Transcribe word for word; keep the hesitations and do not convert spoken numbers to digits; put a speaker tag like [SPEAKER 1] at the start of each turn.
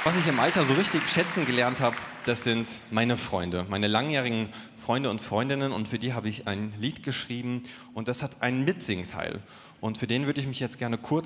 [SPEAKER 1] Was ich im Alter so richtig schätzen gelernt habe, das sind meine Freunde, meine langjährigen Freunde und Freundinnen, und für die habe ich ein Lied geschrieben und das hat einen Mitsingteil und für den würde ich mich jetzt gerne kurz